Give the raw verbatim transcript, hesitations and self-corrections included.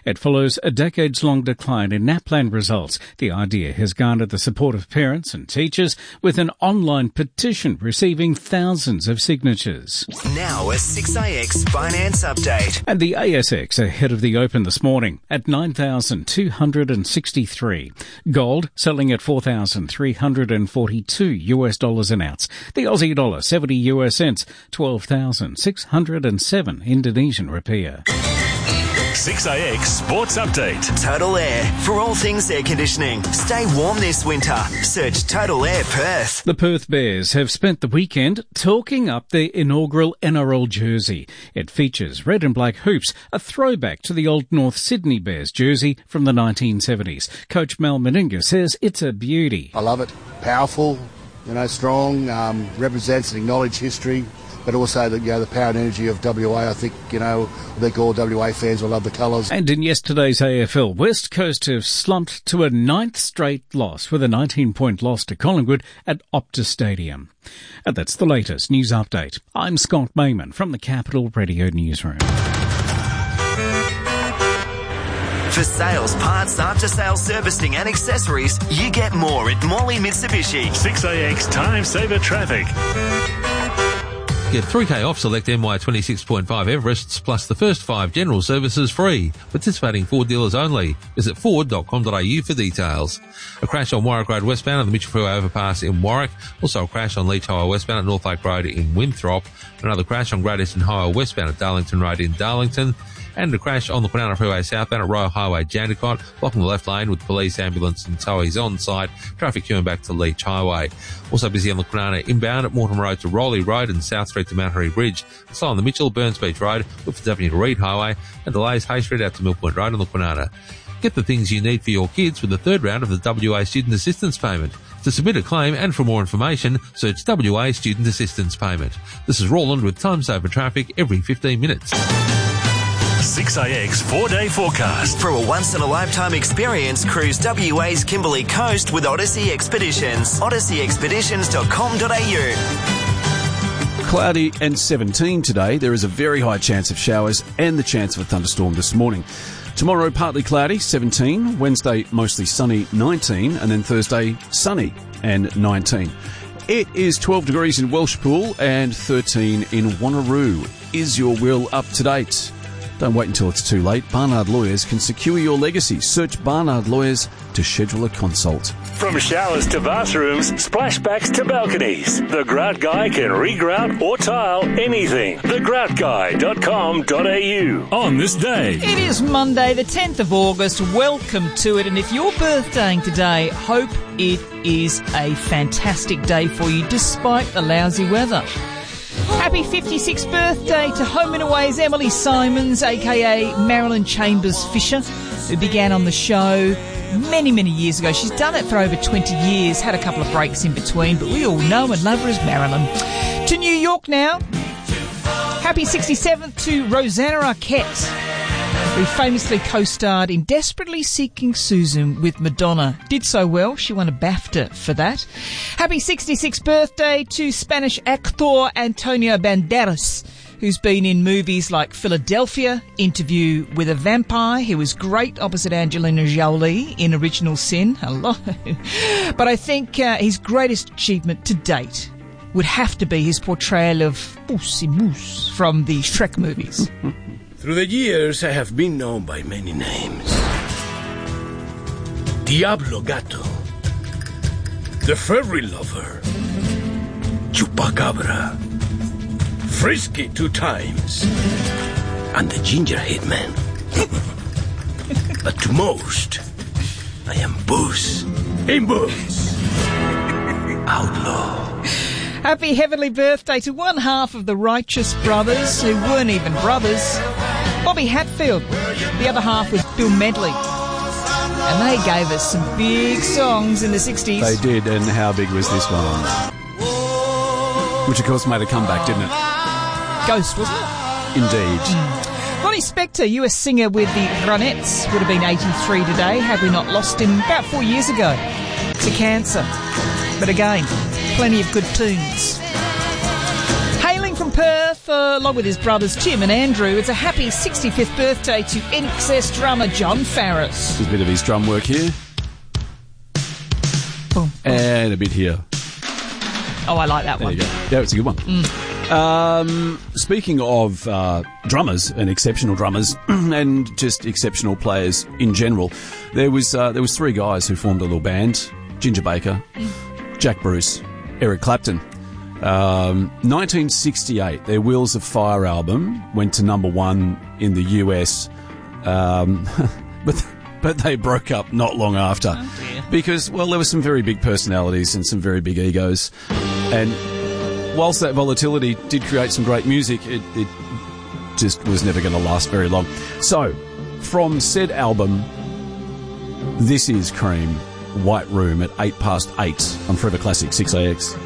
It follows a decades-long decline in NAPLAN results. The idea has garnered the support of parents and teachers, with an online petition receiving thousands of signatures. Now a six A X Finance Update. And the A S X ahead of the open this morning at nine thousand two hundred sixty-three. Gold selling at four thousand three hundred forty-two US dollars an ounce. The Aussie dollar seventy US cents, twelve thousand six hundred seven Indonesian rupiah. six A X Sports Update. Total Air. For all things air conditioning, stay warm this winter. Search Total Air Perth. The Perth Bears have spent the weekend talking up their inaugural N R L jersey. It features red and black hoops, a throwback to the old North Sydney Bears jersey from the nineteen seventies. Coach Mal Meninga says it's a beauty. I love it. Powerful, you know, strong, um, represents and acknowledges history. But also the, you know, the power and energy of W A. I think, you know, I think all W A fans will love the colours. And in yesterday's A F L, West Coast have slumped to a ninth straight loss with a nineteen-point loss to Collingwood at Optus Stadium. And that's the latest news update. I'm Scott Mayman from the Capital Radio Newsroom. For sales, parts, after-sales servicing and accessories, you get more at Morley Mitsubishi. six A X Time Saver Traffic. Get three K off select M Y twenty-six point five Everests plus the first five general services free. Participating Ford dealers only. Visit ford dot com dot a u for details. A crash on Warwick Road westbound at the Mitchell Freeway overpass in Warwick. Also a crash on Leach Highway westbound at North Lake Road in Winthrop. Another crash on Great Eastern Highway westbound at Darlington Road in Darlington. And a crash on the Kwinana Freeway southbound at Royal Highway Jandakot, blocking the left lane with police, ambulance and towies on site. Traffic queuing back to Leach Highway. Also busy on the Kwinana inbound at Mortimer Road to Rowley Road and South Street to Mount Harry Bridge. Slow on the Mitchell, Burns Beach Road, Woodford Avenue to Reed Highway, and delays Hay Street out to Mill Point Road on the Kwinana. Get the things you need for your kids with the third round of the W A Student Assistance Payment. To submit a claim and for more information, search W A Student Assistance Payment. This is Roland with Time Saver Traffic every fifteen minutes. six A X four-day forecast. For a once-in-a-lifetime experience, cruise W A's Kimberley Coast with Odyssey Expeditions. odyssey expeditions dot com dot a u. Cloudy and seventeen today. There is a very high chance of showers and the chance of a thunderstorm this morning. Tomorrow, partly cloudy, seventeen. Wednesday, mostly sunny, nineteen. And then Thursday, sunny and nineteen. It is twelve degrees in Welshpool and thirteen in Wanneroo. Is your will up to date? Don't wait until it's too late. Barnard Lawyers can secure your legacy. Search Barnard Lawyers to schedule a consult. From showers to bathrooms, splashbacks to balconies, the Grout Guy can regrout or tile anything. the grout guy dot com dot a u. On this day, it is Monday, the tenth of August. Welcome to it. And if you're birthdaying today, hope it is a fantastic day for you despite the lousy weather. Happy fifty-sixth birthday to Home and Away's Emily Simons, a k a. Marilyn Chambers Fisher, who began on the show many, many years ago. She's done it for over twenty years, had a couple of breaks in between, but we all know and love her as Marilyn. To New York now. Happy sixty-seventh to Rosanna Arquette, who famously co-starred in Desperately Seeking Susan with Madonna. Did so well, she won a BAFTA for that. Happy sixty-sixth birthday to Spanish actor Antonio Banderas, who's been in movies like Philadelphia, Interview with a Vampire. He was great opposite Angelina Jolie in Original Sin. Hello. But I think uh, his greatest achievement to date would have to be his portrayal of Pussy Moose from the Shrek movies. Through the years, I have been known by many names. Diablo Gato, the Furry Lover, Chupacabra, Frisky two times, and the Ginger Hitman. But to most, I am Puss in Boots, Outlaw. Happy heavenly birthday to one half of the Righteous Brothers, who weren't even brothers. Bobby Hatfield. The other half was Bill Medley. And they gave us some big songs in the sixties. They did, and how big was this one? Which, of course, made a comeback, didn't it? Ghost, wasn't it? Indeed. Mm. Ronnie Spector, U S singer with the Ronettes, would have been eighty-three today had we not lost him about four years ago to cancer. But again, plenty of good tunes. Hailing from Perth, uh, along with his brothers Tim and Andrew. It's a happy sixty-fifth birthday to N X S drummer John Farris. There's a bit of his drum work here. Boom, boom. And a bit here. Oh, I like that There one. you go. Yeah, it's a good one. Mm. Um, speaking of uh, drummers and exceptional drummers and just exceptional players in general, there was uh, there was three guys who formed a little band: Ginger Baker, mm. Jack Bruce, Eric Clapton. Um, nineteen sixty-eight, their Wheels of Fire album went to number one in the U S, um, but but they broke up not long after oh because, well, there were some very big personalities and some very big egos, and whilst that volatility did create some great music, it, it just was never going to last very long. So, from said album, this is Cream, White Room at eight past eight on Forever Classic six A X.